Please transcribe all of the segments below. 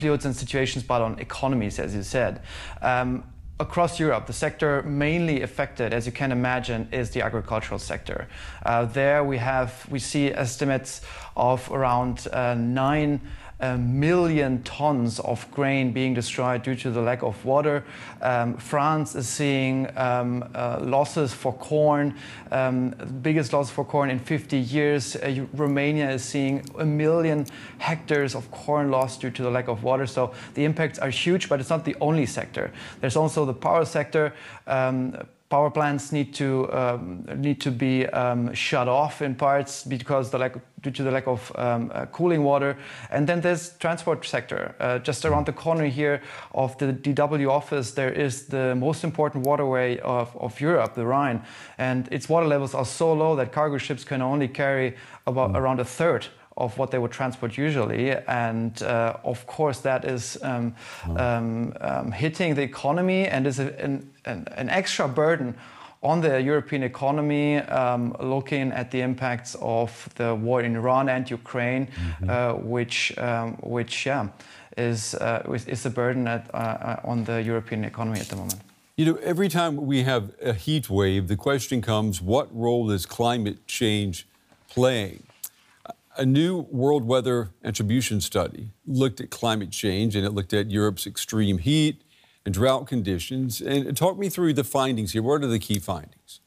livelihoods and situations, but on economies, as you said. Across Europe, the sector mainly affected, as you can imagine, is the agricultural sector. There we see estimates of around 9 million tons of grain being destroyed due to the lack of water. France is seeing losses for corn, biggest loss for corn in 50 years. Romania is seeing 1 million hectares of corn lost due to the lack of water. So the impacts are huge, but it's not the only sector. There's also the power sector. Power plants need to be shut off in parts because due to the lack of cooling water. And then there's transport sector. Just around the corner here of the DW office, there is the most important waterway of Europe, the Rhine. And its water levels are so low that cargo ships can only carry around a third of what they would transport usually, and of course that is hitting the economy and is an extra burden on the European economy, looking at the impacts of the war in Iran and Ukraine, which is a burden on the European economy at the moment. You know, every time we have a heat wave, the question comes, what role is climate change playing? A new World Weather Attribution study looked at climate change, and it looked at Europe's extreme heat and drought conditions. And talk me through the findings here. What are the key findings?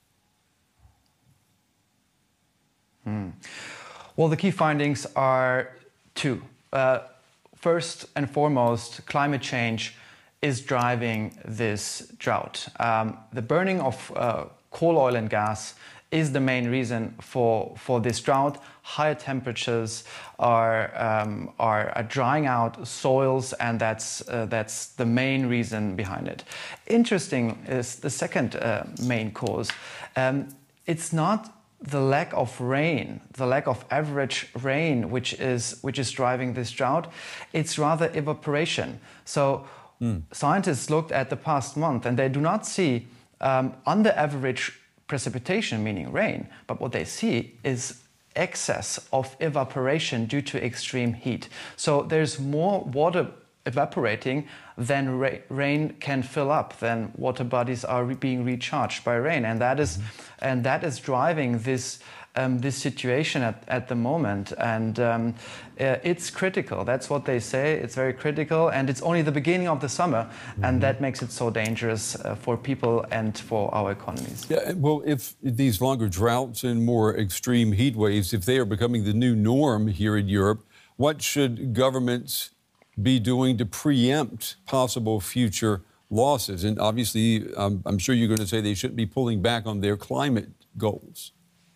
Well, the key findings are two. First and foremost, climate change is driving this drought. The burning of coal, oil and gas is the main reason for this drought. Higher temperatures are drying out soils, and that's the main reason behind it. Interesting is the second main cause. It's not the lack of rain, the lack of average rain, which is driving this drought. It's rather evaporation. So scientists looked at the past month, and they do not see under average precipitation, meaning rain, but what they see is excess of evaporation due to extreme heat. So there's more water evaporating than rain can fill up, then water bodies are being recharged by rain, and that is driving this situation at the moment, and it's critical. That's what they say. It's very critical, and it's only the beginning of the summer, and that makes it so dangerous for people and for our economies. Yeah, well, if these longer droughts and more extreme heat waves, if they are becoming the new norm here in Europe, what should governments be doing to preempt possible future losses? And obviously, I'm sure you're going to say they shouldn't be pulling back on their climate goals.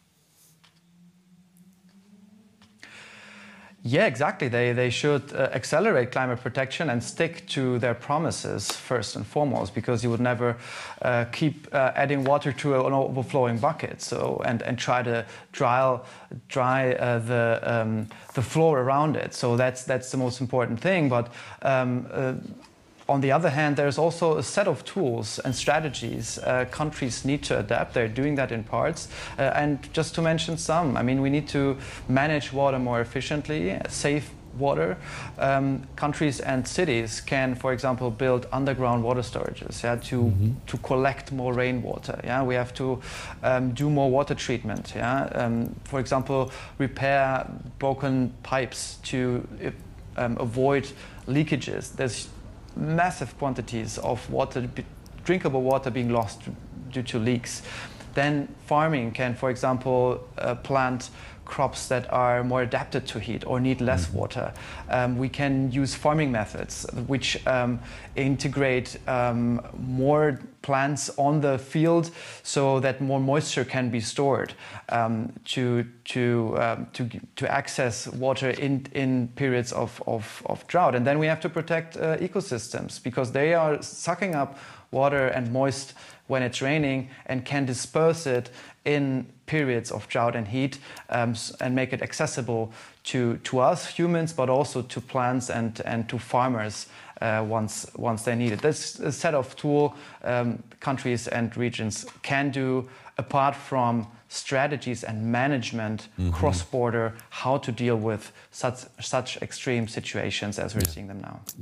Yeah, exactly. They should accelerate climate protection and stick to their promises first and foremost, because you would never keep adding water to an overflowing bucket. So and try to dry the floor around it. So that's the most important thing. But on the other hand, there's also a set of tools and strategies countries need to adapt. They're doing that in parts. And just to mention some, I mean, we need to manage water more efficiently, save water. Countries and cities can, for example, build underground water storages, to collect more rainwater. Yeah, we have to do more water treatment. Yeah, for example, repair broken pipes to avoid leakages. There's massive quantities of water, drinkable water, being lost due to leaks. Then farming can, for example, plant crops that are more adapted to heat or need less water. We can use farming methods which integrate more plants on the field so that more moisture can be stored to access water in periods of drought. And then we have to protect ecosystems, because they are sucking up water and moist when it's raining and can disperse it in periods of drought and heat, and make it accessible to us humans, but also to plants and to farmers once they need it. That's a set of tools countries and regions can do, apart from strategies and management cross-border, how to deal with such extreme situations as we're seeing them now.